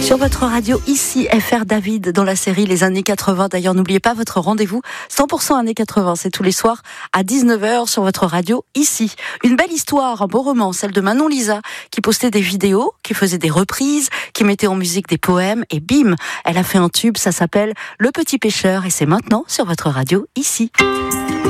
Sur votre radio, ici FR David, dans la série Les années 80. D'ailleurs, n'oubliez pas votre rendez-vous 100% années 80. C'est tous les soirs à 19h sur votre radio, ici. Une belle histoire, un beau roman, celle de Manon Lisa, qui postait des vidéos, qui faisait des reprises, qui mettait en musique des poèmes, et bim, elle a fait un tube, ça s'appelle Le Petit Pêcheur, et c'est maintenant sur votre radio, ici.